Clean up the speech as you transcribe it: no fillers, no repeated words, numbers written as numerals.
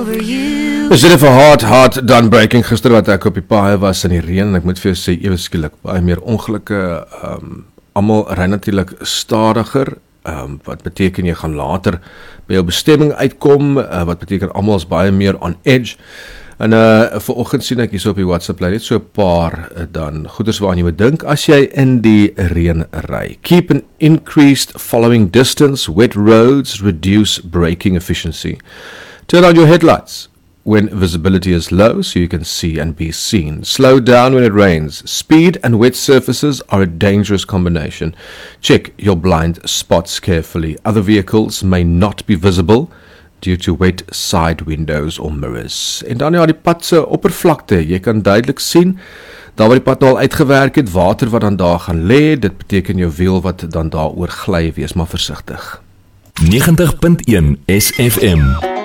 Is dit 'n hard done breaking gister wat ek op die paai was in die reën en ek moet vir jou sê ewe skielik baie meer ongelukke, almal ry natuurlik stadiger, wat beteken jy gaan later by jou bestemming uitkom, wat beteken almal is baie meer on edge. En vanoggend sien ek hier op die WhatsApp lyn net so 'n paar dan goeders waaraan jy moet dink as jy in die reën ry. Keep an increased following distance, wet roads reduce braking efficiency. Turn on your headlights when visibility is low so you can see and be seen. Slow down when it rains. Speed and wet surfaces are a dangerous combination. Check your blind spots carefully. Other vehicles may not be visible due to wet side windows or mirrors. En dan die pad se oppervlakte, jy kan duidelik sien, daar waar die pad nou al uitgewerk het, water wat dan daar gaan lê, dit beteken jou wiel wat dan daar oor gly, wees maar versigtig. 90.1 SFM